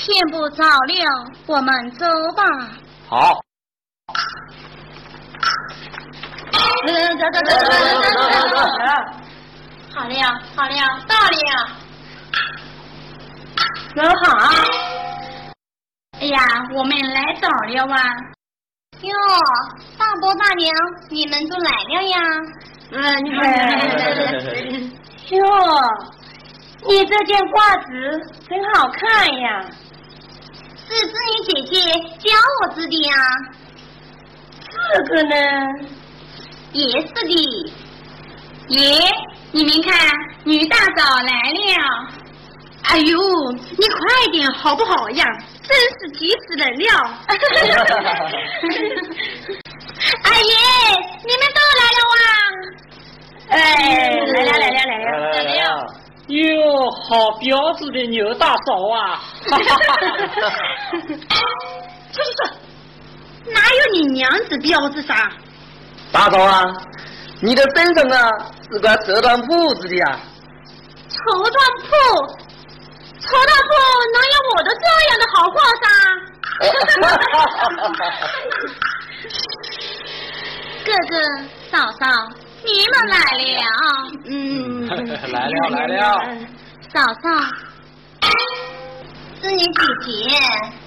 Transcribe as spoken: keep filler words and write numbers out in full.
天不早了，我们走吧。 好。 走走走走走走走走。好了好了，到了。 走好。 哎呀，我们来早了啊！哟，大伯大娘，你们都来了呀？ 嗯，你看，哟，你这件褂子真好看呀！ 是志宁姐姐教我织的呀。 这个呢， 也是的。爷，你们看，女大嫂来了。 哎呦，你快点好不好呀？真是急死人了！ 阿姨，你们都来了哇！ 哎，来了来了来了来了！哟，好标致的牛大嫂啊！ 说说说，哪有你娘子标致啥？ 大嫂啊，你的身上啊是块绸缎铺子的呀。 绸缎铺。绸缎铺哪有我的这样的好货噻？哥哥嫂嫂，你们来了。 嗯， 来了来了。 嫂嫂，志宁姐姐，